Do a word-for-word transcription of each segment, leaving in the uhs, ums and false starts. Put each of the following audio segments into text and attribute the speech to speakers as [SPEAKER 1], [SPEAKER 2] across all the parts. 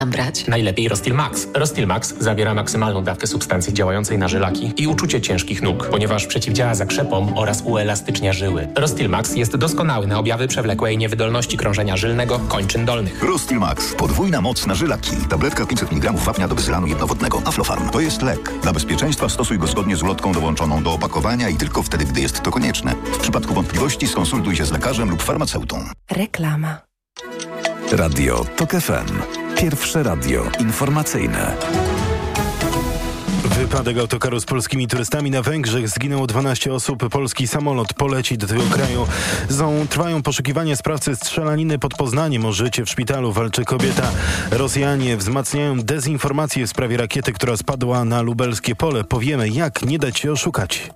[SPEAKER 1] brać?
[SPEAKER 2] Najlepiej Rostil Max. Rostil Max zawiera maksymalną dawkę substancji działającej na żylaki i uczucie ciężkich nóg, ponieważ przeciwdziała zakrzepom oraz uelastycznia żyły. Rostil Max jest doskonały na objawy przewlekłej niewydolności krążenia żylnego kończyn dolnych.
[SPEAKER 3] Rostil Max. Podwójna moc na żylaki. Tabletka pięćset miligramów wapnia do bezylanu jednowodnego. Aflofarm. To jest lek. Dla bezpieczeństwa stosuj go zgodnie z ulotką dołączoną do opakowania i tylko wtedy, gdy jest to konieczne. W przypadku wątpliwości skonsultuj się z lekarzem lub farmaceutą.
[SPEAKER 4] Reklama.
[SPEAKER 5] Radio TOK F M. Pierwsze radio informacyjne.
[SPEAKER 6] Wypadek autokaru z polskimi turystami na Węgrzech. Zginęło dwanaście osób. Polski samolot poleci do tego kraju. Są, trwają poszukiwania sprawcy strzelaniny pod Poznaniem. O życie w szpitalu walczy kobieta. Rosjanie wzmacniają dezinformację w sprawie rakiety, która spadła na lubelskie pole. Powiemy, jak nie dać się oszukać.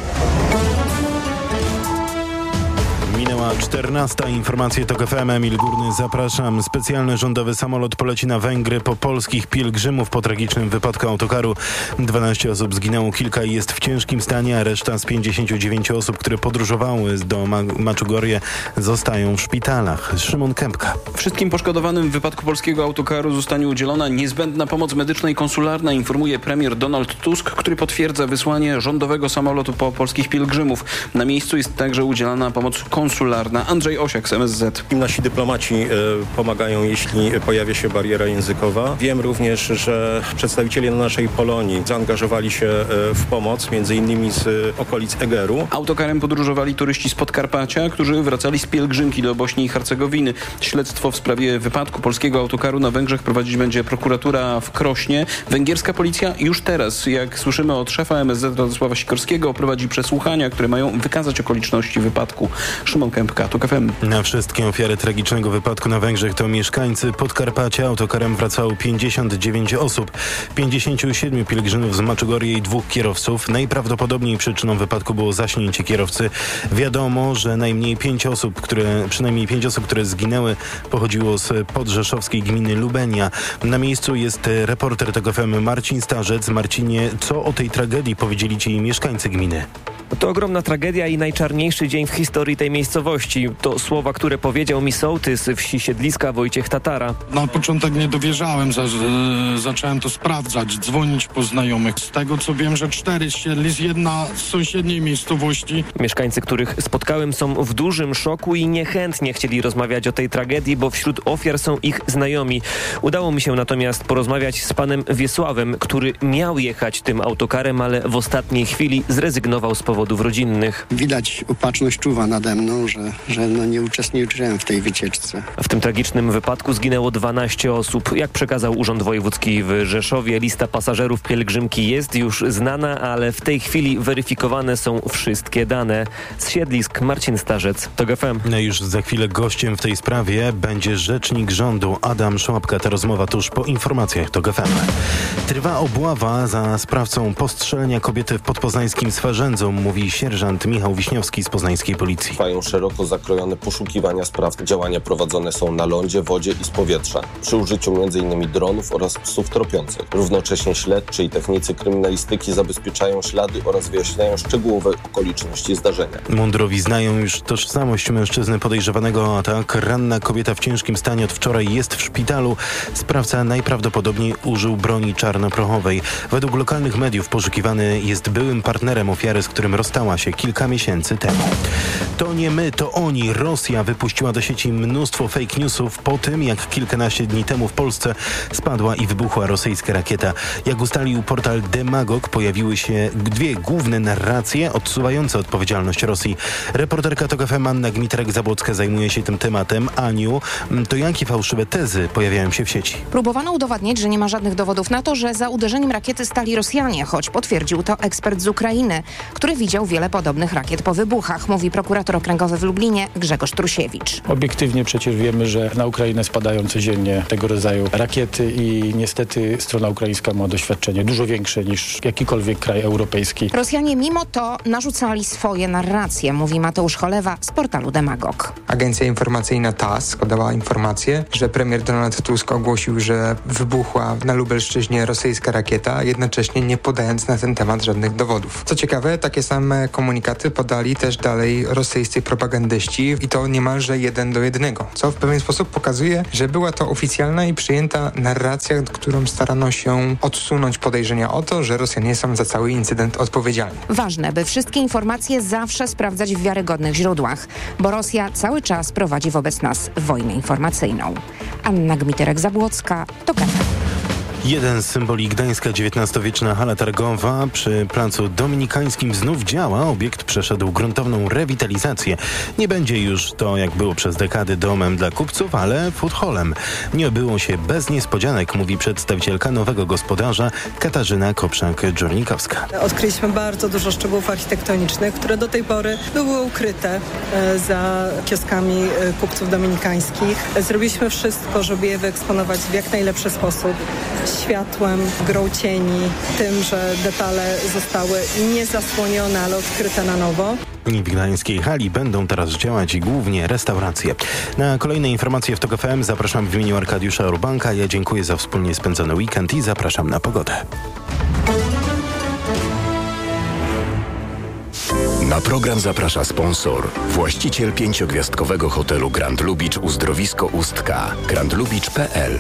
[SPEAKER 6] Minęła czternasta. Informacje TOK F M. Emil Górny, zapraszam. Specjalny rządowy samolot poleci na Węgry po polskich pielgrzymów po tragicznym wypadku autokaru. dwanaście osób zginęło, kilka jest w ciężkim stanie, a reszta z pięćdziesięciu dziewięciu osób, które podróżowały do Ma- Maczugorje, zostają w szpitalach. Szymon Kępka.
[SPEAKER 7] Wszystkim poszkodowanym w wypadku polskiego autokaru zostanie udzielona niezbędna pomoc medyczna i konsularna, informuje premier Donald Tusk, który potwierdza wysłanie rządowego samolotu po polskich pielgrzymów. Na miejscu jest także udzielana pomoc konsularna. Andrzej Osiak z M S Z.
[SPEAKER 8] Nasi dyplomaci y, pomagają, jeśli pojawia się bariera językowa. Wiem również, że przedstawiciele naszej Polonii zaangażowali się y, w pomoc, między innymi z y, okolic Egeru.
[SPEAKER 7] Autokarem podróżowali turyści z Podkarpacia, którzy wracali z pielgrzymki do Bośni i Hercegowiny. Śledztwo w sprawie wypadku polskiego autokaru na Węgrzech prowadzić będzie prokuratura w Krośnie. Węgierska policja już teraz, jak słyszymy od szefa M S Z Radosława Sikorskiego, prowadzi przesłuchania, które mają wykazać okoliczności wypadku. Szymon Kępka, TOK F M.
[SPEAKER 6] Na wszystkie ofiary tragicznego wypadku na Węgrzech to mieszkańcy Podkarpacia. Autokarem wracało pięćdziesiąt dziewięć osób, pięćdziesięciu siedmiu pielgrzymów z Maczugorje i dwóch kierowców. Najprawdopodobniej przyczyną wypadku było zaśnięcie kierowcy. Wiadomo, że najmniej pięć osób, które, przynajmniej pięć osób, które zginęły, pochodziło z podrzeszowskiej gminy Lubenia. Na miejscu jest reporter TOK F M Marcin Starzec. Marcinie, co o tej tragedii powiedzieli ci mieszkańcy gminy?
[SPEAKER 9] To ogromna tragedia i najczarniejszy dzień w historii tej miejscowości. To słowa, które powiedział mi sołtys wsi Siedliska Wojciech Tatara.
[SPEAKER 10] Na początek nie dowierzałem, za, zacząłem to sprawdzać, dzwonić po znajomych. Z tego co wiem, że cztery z Siedlic, jedna z sąsiedniej miejscowości.
[SPEAKER 9] Mieszkańcy, których spotkałem, są w dużym szoku i niechętnie chcieli rozmawiać o tej tragedii, bo wśród ofiar są ich znajomi. Udało mi się natomiast porozmawiać z panem Wiesławem, który miał jechać tym autokarem, ale w ostatniej chwili zrezygnował z powodów rodzinnych.
[SPEAKER 11] Widać, opatrzność czuwa nade mną, że, że no nie uczestniczyłem w tej wycieczce.
[SPEAKER 9] W tym tragicznym wypadku zginęło dwanaście osób. Jak przekazał Urząd Wojewódzki w Rzeszowie, lista pasażerów pielgrzymki jest już znana, ale w tej chwili weryfikowane są wszystkie dane. Z Siedlisk Marcin Starzec, TOK F M.
[SPEAKER 6] No już za chwilę gościem w tej sprawie będzie rzecznik rządu Adam Szłapka. Ta rozmowa tuż po informacjach TOK F M. Trwa obława za sprawcą postrzelenia kobiety w podpoznańskim Swarzędzu, mówi sierżant Michał Wiśniowski z poznańskiej policji.
[SPEAKER 12] Trwają szeroko zakrojone poszukiwania spraw. Działania prowadzone są na lądzie, wodzie i z powietrza, przy użyciu m in dronów oraz psów tropiących. Równocześnie śledczy i technicy kryminalistyki zabezpieczają ślady oraz wyjaśniają szczegółowe okoliczności zdarzenia.
[SPEAKER 6] Mundurowi znają już tożsamość mężczyzny podejrzewanego o atak. Ranna kobieta w ciężkim stanie od wczoraj jest w szpitalu. Sprawca najprawdopodobniej użył broni czarnoprochowej. Według lokalnych mediów poszukiwany jest byłym partnerem ofiary, z którym rozstała się kilka miesięcy temu. To nie my, to oni. Rosja wypuściła do sieci mnóstwo fake newsów po tym, jak kilkanaście dni temu w Polsce spadła i wybuchła rosyjska rakieta. Jak ustalił portal Demagog, pojawiły się dwie główne narracje odsuwające odpowiedzialność Rosji. Reporterka TOK F M Anna Gmitrek-Zabłocka zajmuje się tym tematem. Aniu, to jakie fałszywe tezy pojawiają się w sieci?
[SPEAKER 13] Próbowano udowadniać, że nie ma żadnych dowodów na to, że za uderzeniem rakiety stali Rosjanie, choć potwierdził to ekspert z Ukrainy, który widział wiele podobnych rakiet po wybuchach, mówi prokurator okręgowy w Lublinie Grzegorz Trusiewicz.
[SPEAKER 14] Obiektywnie przecież wiemy, że na Ukrainę spadają codziennie tego rodzaju rakiety i niestety strona ukraińska ma doświadczenie dużo większe niż jakikolwiek kraj europejski.
[SPEAKER 13] Rosjanie mimo to narzucali swoje narracje, mówi Mateusz Cholewa z portalu Demagog.
[SPEAKER 15] Agencja informacyjna T A S podała informację, że premier Donald Tusk ogłosił, że wybuchła na Lubelszczyźnie rosyjska rakieta, jednocześnie nie podając na ten temat żadnych dowodów. Co ciekawe, takie same same komunikaty podali też dalej rosyjscy propagandyści i to niemalże jeden do jednego, co w pewien sposób pokazuje, że była to oficjalna i przyjęta narracja, którą starano się odsunąć podejrzenia o to, że Rosjanie są za cały incydent odpowiedzialni.
[SPEAKER 13] Ważne, by wszystkie informacje zawsze sprawdzać w wiarygodnych źródłach, bo Rosja cały czas prowadzi wobec nas wojnę informacyjną. Anna Gmiterek-Zabłocka, TOK F M.
[SPEAKER 6] Jeden z symboli Gdańska, dziewiętnastowieczna hala targowa przy Placu Dominikańskim znów działa. Obiekt przeszedł gruntowną rewitalizację. Nie będzie już to, jak było przez dekady, domem dla kupców, ale food hallem. Nie obyło się bez niespodzianek, mówi przedstawicielka nowego gospodarza Katarzyna Koprzak-Dżornikowska.
[SPEAKER 1] Odkryliśmy bardzo dużo szczegółów architektonicznych, które do tej pory były ukryte za kioskami kupców dominikańskich. Zrobiliśmy wszystko, żeby je wyeksponować w jak najlepszy sposób. Światłem, grą cieni, tym, że detale zostały nie zasłonione, ale odkryte na nowo.
[SPEAKER 6] W gdańskiej hali będą teraz działać głównie restauracje. Na kolejne informacje w TOK F M zapraszam w imieniu Arkadiusza Urbanka. Ja dziękuję za wspólnie spędzony weekend i zapraszam na pogodę.
[SPEAKER 4] Na program zaprasza sponsor, właściciel pięciogwiazdkowego hotelu Grand Lubicz Uzdrowisko Ustka, grand lubicz kropka p l.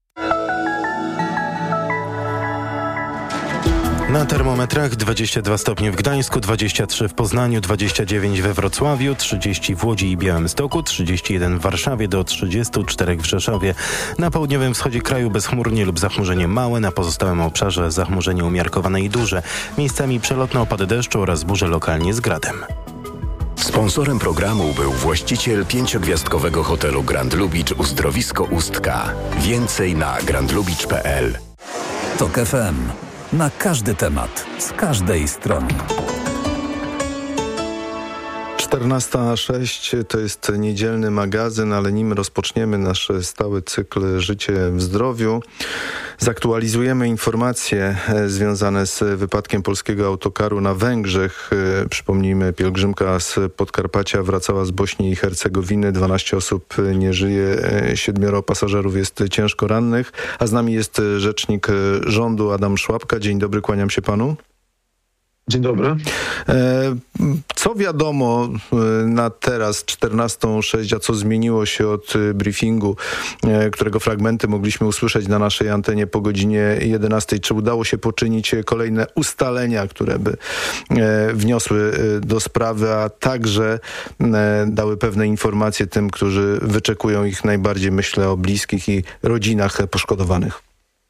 [SPEAKER 6] Na termometrach dwadzieścia dwa stopnie w Gdańsku, dwadzieścia trzy w Poznaniu, dwadzieścia dziewięć we Wrocławiu, trzydzieści w Łodzi i Białymstoku, trzydzieści jeden w Warszawie, do trzydziestu czterech w Rzeszowie. Na południowym wschodzie kraju bezchmurnie lub zachmurzenie małe, na pozostałym obszarze zachmurzenie umiarkowane i duże. Miejscami przelotne opady deszczu oraz burze lokalnie z gradem.
[SPEAKER 4] Sponsorem programu był właściciel pięciogwiazdkowego hotelu Grand Lubicz Uzdrowisko Ustka. Więcej na grand lubicz kropka p l.
[SPEAKER 5] TOK F M. Na każdy temat, z każdej strony.
[SPEAKER 16] czternasta sześć to jest niedzielny magazyn, ale nim rozpoczniemy nasz stały cykl Życie w zdrowiu, zaktualizujemy informacje związane z wypadkiem polskiego autokaru na Węgrzech. Przypomnijmy, pielgrzymka z Podkarpacia wracała z Bośni i Hercegowiny. dwanaście osób nie żyje, siedmioro pasażerów jest ciężko rannych, a z nami jest rzecznik rządu Adam Szłapka. Dzień dobry, kłaniam się panu.
[SPEAKER 17] Dzień dobry.
[SPEAKER 16] Co wiadomo na teraz czternastą sześć, a co zmieniło się od briefingu, którego fragmenty mogliśmy usłyszeć na naszej antenie po godzinie jedenastej? Czy udało się poczynić kolejne ustalenia, które by wniosły do sprawy, a także dały pewne informacje tym, którzy wyczekują ich najbardziej, myślę o bliskich i rodzinach poszkodowanych?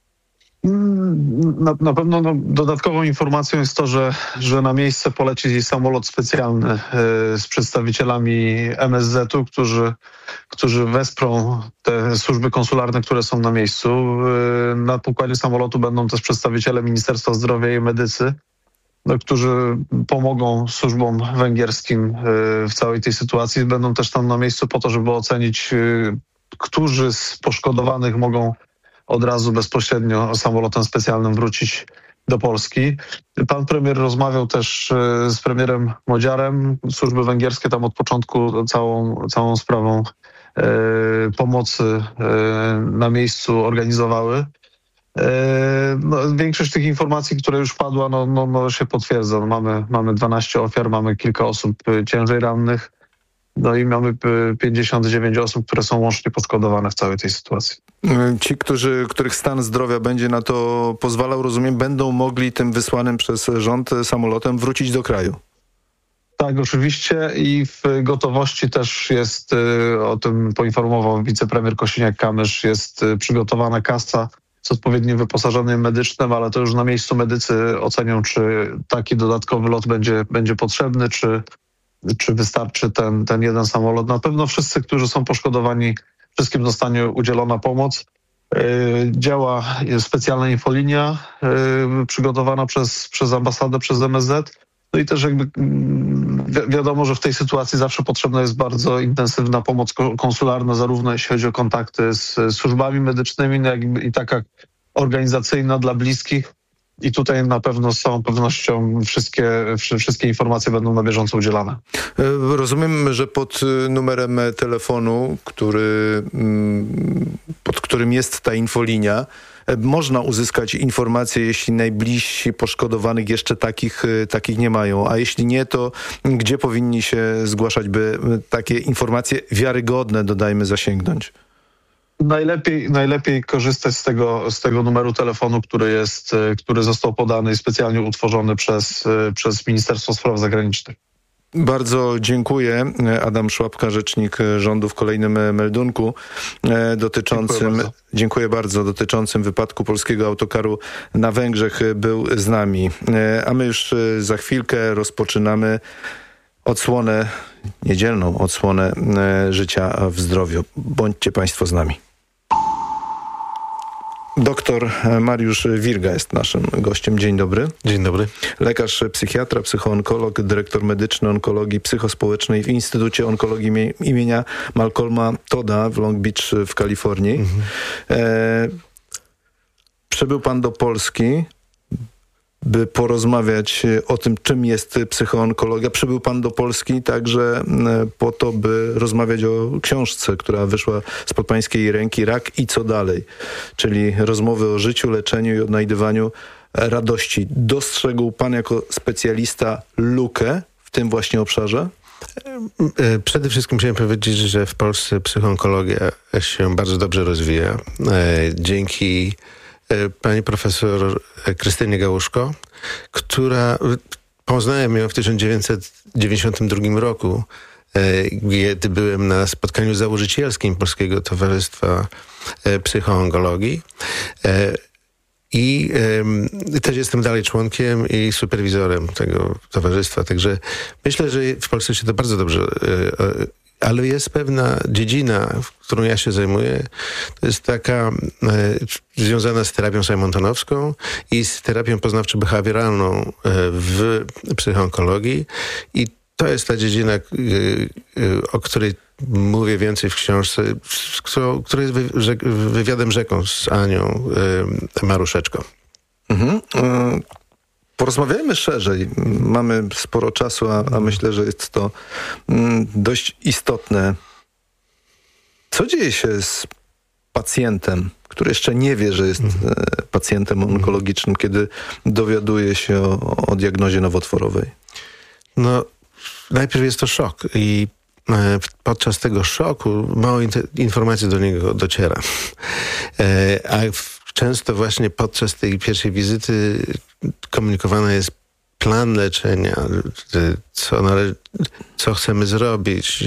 [SPEAKER 17] Na, na pewno no, dodatkową informacją jest to, że, że na miejsce poleci samolot specjalny y, z przedstawicielami M S Z u, którzy, którzy wesprą te służby konsularne, które są na miejscu. Y, na pokładzie samolotu będą też przedstawiciele Ministerstwa Zdrowia i medycy, no, którzy pomogą służbom węgierskim y, w całej tej sytuacji. Będą też tam na miejscu po to, żeby ocenić, y, którzy z poszkodowanych mogą od razu bezpośrednio samolotem specjalnym wrócić do Polski. Pan premier rozmawiał też z premierem Modziarem. Służby węgierskie tam od początku całą, całą sprawą e, pomocy e, na miejscu organizowały. E, no, większość tych informacji, które już padła, no, no, no się potwierdza. Mamy, mamy dwanaście ofiar, mamy kilka osób ciężej rannych. No i mamy pięćdziesiąt dziewięć osób, które są łącznie poszkodowane w całej tej sytuacji.
[SPEAKER 16] Ci, którzy, których stan zdrowia będzie na to pozwalał, rozumiem, będą mogli tym wysłanym przez rząd samolotem wrócić do kraju.
[SPEAKER 17] Tak, oczywiście i w gotowości też jest, o tym poinformował wicepremier Kosiniak-Kamysz, jest przygotowana kasa z odpowiednim wyposażeniem medycznym, ale to już na miejscu medycy ocenią, czy taki dodatkowy lot będzie, będzie potrzebny, czy czy wystarczy ten, ten jeden samolot. Na pewno wszyscy, którzy są poszkodowani, wszystkim zostanie udzielona pomoc. Yy, działa specjalna infolinia yy, przygotowana przez, przez ambasadę, przez M S Z. No i też jakby wi- wiadomo, że w tej sytuacji zawsze potrzebna jest bardzo intensywna pomoc konsularna, zarówno jeśli chodzi o kontakty z służbami medycznymi, jak i taka organizacyjna dla bliskich. i tutaj na pewno z całą pewnością wszystkie, wszystkie informacje będą na bieżąco udzielane.
[SPEAKER 16] Rozumiem, że pod numerem telefonu, który, pod którym jest ta infolinia, można uzyskać informacje, jeśli najbliżsi poszkodowanych jeszcze takich, takich nie mają. A jeśli nie, to gdzie powinni się zgłaszać, by takie informacje wiarygodne, dodajmy, zasięgnąć?
[SPEAKER 17] Najlepiej, najlepiej korzystać z tego, z tego numeru telefonu, który jest, który został podany i specjalnie utworzony przez, przez Ministerstwo Spraw Zagranicznych.
[SPEAKER 16] Bardzo dziękuję. Adam Szłapka, rzecznik rządu, w kolejnym meldunku dotyczącym, dziękuję bardzo. dziękuję bardzo, dotyczącym wypadku polskiego autokaru na Węgrzech był z nami. A my już za chwilkę rozpoczynamy odsłonę, niedzielną odsłonę Życia w zdrowiu. Bądźcie Państwo z nami. Doktor Mariusz Wirga jest naszym gościem. Dzień dobry.
[SPEAKER 18] Dzień dobry.
[SPEAKER 16] Lekarz psychiatra, psychoonkolog, dyrektor medyczny onkologii psychospołecznej w Instytucie Onkologii imienia Malcolma Todda w Long Beach w Kalifornii. Mhm. E, przybył pan do Polski, by porozmawiać o tym, czym jest psychoonkologia. Przybył pan do Polski także po to, by rozmawiać o książce, która wyszła spod pańskiej ręki, Rak i co dalej, czyli rozmowy o życiu, leczeniu i odnajdywaniu radości. Dostrzegł pan jako specjalista lukę w tym właśnie obszarze?
[SPEAKER 18] Przede wszystkim chciałem powiedzieć, że w Polsce psychoonkologia się bardzo dobrze rozwija. Dzięki pani profesor Krystynie Gałuszko, która poznałem ją w tysiąc dziewięćset dziewięćdziesiątym drugim roku, kiedy byłem na spotkaniu założycielskim Polskiego Towarzystwa Psychoonkologii. I y, też jestem dalej członkiem i superwizorem tego towarzystwa, także myślę, że w Polsce się to bardzo dobrze, y, y, ale jest pewna dziedzina, którą ja się zajmuję, to jest taka y, związana z terapią simontonowską i z terapią poznawczo-behawioralną y, w psychoonkologii i to jest ta dziedzina, y, y, o której mówię więcej w książce, która jest wywiadem rzeką z Anią y, Maruszeczką.
[SPEAKER 16] Mhm. Porozmawiajmy szerzej. Mamy sporo czasu, a, a myślę, że jest to mm, dość istotne. Co dzieje się z pacjentem, który jeszcze nie wie, że jest mhm. e, pacjentem onkologicznym, kiedy dowiaduje się o, o diagnozie nowotworowej?
[SPEAKER 18] No, najpierw jest to szok i podczas tego szoku mało informacji do niego dociera. A często właśnie podczas tej pierwszej wizyty komunikowany jest plan leczenia, co, nale- co chcemy zrobić.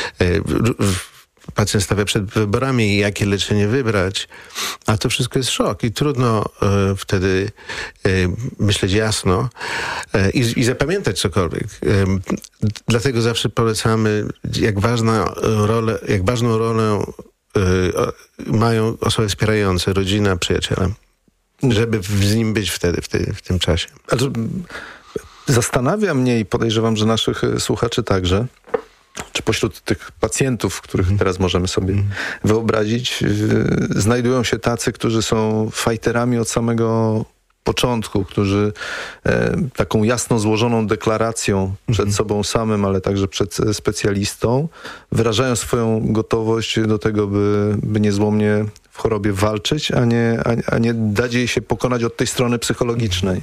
[SPEAKER 18] Pacjent stawia przed wyborami, jakie leczenie wybrać, a to wszystko jest szok i trudno e, wtedy e, myśleć jasno e, i, i zapamiętać cokolwiek. E, dlatego zawsze polecamy, jak, ważna rolę, jak ważną rolę e, mają osoby wspierające, rodzina, przyjaciele, żeby z nim być wtedy, w, tej, w tym czasie.
[SPEAKER 16] Ale zastanawia mnie i podejrzewam, że naszych słuchaczy także, czy pośród tych pacjentów, których teraz możemy sobie mm. wyobrazić, yy, znajdują się tacy, którzy są fajterami od samego początku, którzy e, taką jasno złożoną deklaracją mm. przed sobą samym, ale także przed specjalistą, wyrażają swoją gotowość do tego, by, by niezłomnie w chorobie walczyć, a nie, a, a nie dać jej się pokonać od tej strony psychologicznej.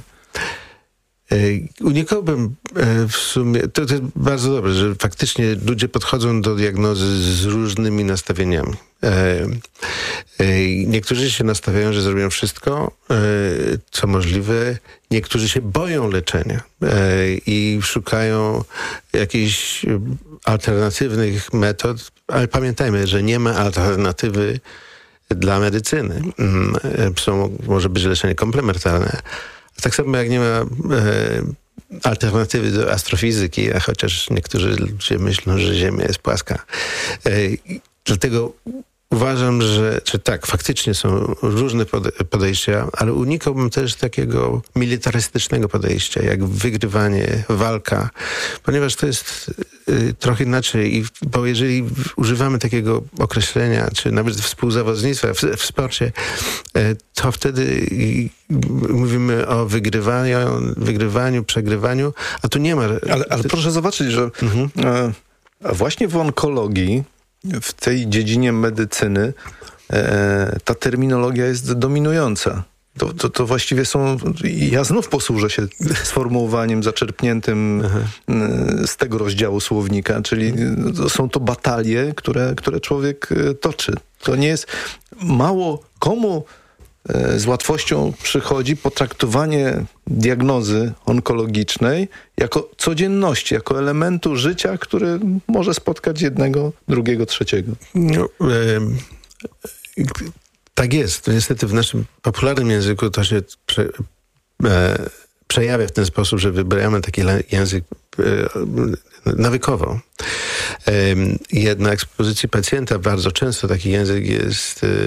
[SPEAKER 18] Unikałbym w sumie, to, to jest bardzo dobre, że faktycznie ludzie podchodzą do diagnozy z różnymi nastawieniami. Niektórzy się nastawiają, że zrobią wszystko, co możliwe. Niektórzy się boją leczenia i szukają jakichś alternatywnych metod, ale pamiętajmy, że nie ma alternatywy dla medycyny. Są, może być leczenie komplementarne. Tak samo jak nie ma e, alternatywy do astrofizyki, a chociaż niektórzy ludzie myślą, że Ziemia jest płaska. E, dlatego uważam, że, że tak, faktycznie są różne pode- podejścia, ale unikałbym też takiego militarystycznego podejścia, jak wygrywanie, walka, ponieważ to jest y, trochę inaczej. I, bo jeżeli używamy takiego określenia, czy nawet współzawodnictwa w, w sporcie, y, co wtedy mówimy o wygrywaniu, wygrywaniu, przegrywaniu, a tu nie ma...
[SPEAKER 16] Ale, ale proszę zobaczyć, że mhm. e, właśnie w onkologii, w tej dziedzinie medycyny e, ta terminologia jest dominująca. To, to, to właściwie są... Ja znów posłużę się sformułowaniem zaczerpniętym uh-huh. z tego rozdziału słownika, czyli są to batalie, które, które człowiek toczy. To nie jest... Mało komu z łatwością przychodzi potraktowanie diagnozy onkologicznej jako codzienności, jako elementu życia, który może spotkać jednego, drugiego, trzeciego.
[SPEAKER 18] No, e, tak jest. Niestety w naszym popularnym języku to się prze, e, przejawia w ten sposób, że wybieramy taki język e, nawykowo. E, jednak z pozycji pacjenta bardzo często taki język jest... E,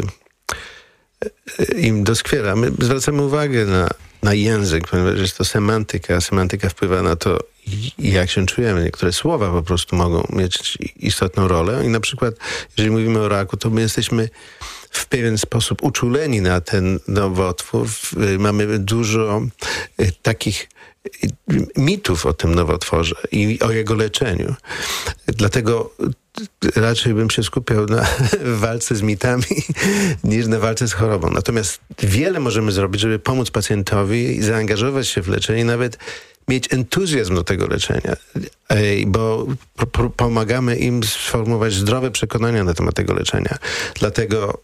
[SPEAKER 18] im doskwiera. My zwracamy uwagę na, na język, ponieważ jest to semantyka. Semantyka wpływa na to, jak się czujemy. Niektóre słowa po prostu mogą mieć istotną rolę. I na przykład, jeżeli mówimy o raku, to my jesteśmy w pewien sposób uczuleni na ten nowotwór. Mamy dużo takich mitów o tym nowotworze i o jego leczeniu. Dlatego raczej bym się skupiał na walce z mitami niż na walce z chorobą. Natomiast wiele możemy zrobić, żeby pomóc pacjentowi i zaangażować się w leczenie, nawet mieć entuzjazm do tego leczenia, bo pomagamy im sformułować zdrowe przekonania na temat tego leczenia. Dlatego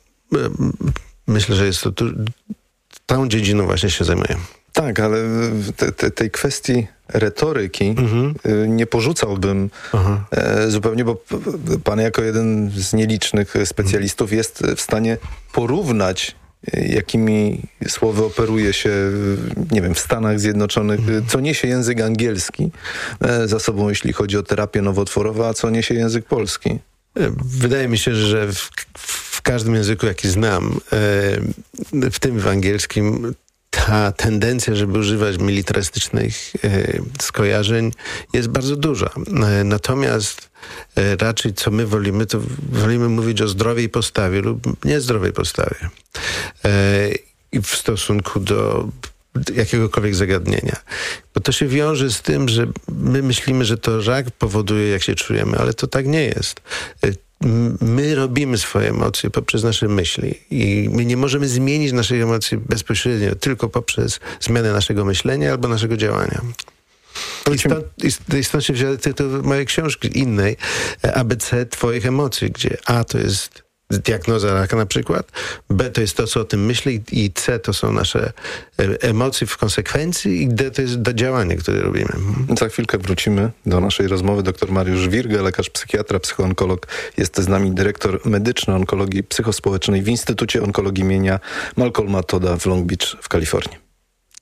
[SPEAKER 18] myślę, że jest to tu, tą dziedziną właśnie się zajmuję.
[SPEAKER 16] Tak, ale te, te, tej kwestii retoryki mhm. nie porzucałbym e, zupełnie, bo pan jako jeden z nielicznych specjalistów jest w stanie porównać, jakimi słowy operuje się, nie wiem, w Stanach Zjednoczonych, mhm. co niesie język angielski e, za sobą, jeśli chodzi o terapię nowotworową, a co niesie język polski.
[SPEAKER 18] Wydaje mi się, że w, w każdym języku, jaki znam, e, w tym w angielskim, ta tendencja, żeby używać militarystycznych e, skojarzeń jest bardzo duża. E, natomiast e, raczej co my wolimy, to wolimy mówić o zdrowej postawie lub niezdrowej postawie. E, I w stosunku do jakiegokolwiek zagadnienia. Bo to się wiąże z tym, że my myślimy, że to rak powoduje, jak się czujemy, ale to tak nie jest. E, My robimy swoje emocje poprzez nasze myśli i my nie możemy zmienić naszych emocji bezpośrednio, tylko poprzez zmianę naszego myślenia albo naszego działania. I stąd, i stąd się wzięły tytuł mojej książki innej, A B C Twoich emocji, gdzie A to jest diagnoza raka na przykład, B to jest to, co o tym myśli i C to są nasze emocje w konsekwencji i D to jest do działanie, które robimy.
[SPEAKER 16] Za chwilkę wrócimy do naszej rozmowy. Doktor Mariusz Wirge, lekarz psychiatra, psychoonkolog, jest z nami dyrektor medyczny onkologii psychospołecznej w Instytucie Onkologii imienia Malcolma Todda w Long Beach w Kalifornii.